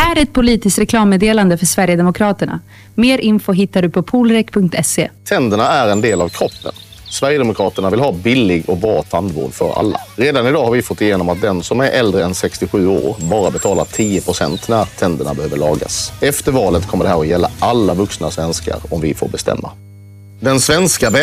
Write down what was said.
här är ett politiskt reklammeddelande för Sverigedemokraterna. Mer info hittar du på polrek.se. Tänderna är en del av kroppen. Sverigedemokraterna vill ha billig och bra tandvård för alla. Redan idag har vi fått igenom att den som är äldre än 67 år bara betalar 10% när tänderna behöver lagas. Efter valet kommer det här att gälla alla vuxna svenskar om vi får bestämma. Den svenska